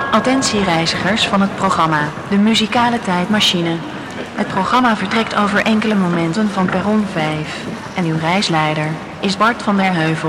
Attentie reizigers van het programma, de muzikale tijdmachine. Het programma vertrekt over enkele momenten van perron 5. En uw reisleider is Bart van der Heuvel.